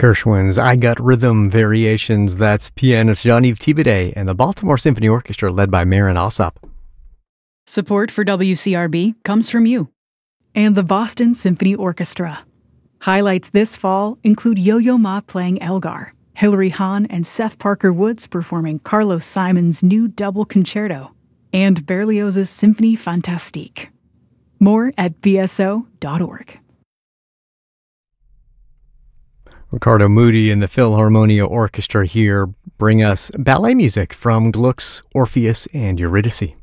Gershwin's I Got Rhythm Variations. That's pianist Jean-Yves Thibaudet and the Baltimore Symphony Orchestra led by Marin Alsop. Support for WCRB comes from you and the Boston Symphony Orchestra. Highlights this fall include Yo-Yo Ma playing Elgar, Hilary Hahn and Seth Parker Woods performing Carlos Simon's new double concerto, and Berlioz's Symphonie Fantastique. More at bso.org. Ricardo Muti and the Philharmonia Orchestra here bring us ballet music from Gluck's Orpheus and Eurydice.